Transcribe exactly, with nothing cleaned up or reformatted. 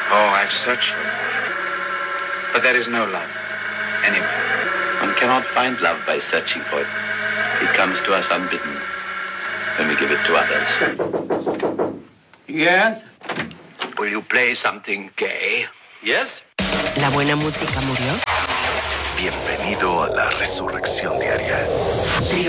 Oh, I've searched for it. But there is no love. Anyway. One cannot find love by searching for it. It comes to us unbidden when we give it to others. Yes? Will you play something gay? Yes? ¿La buena música murió? Bienvenido a la resurrección diaria.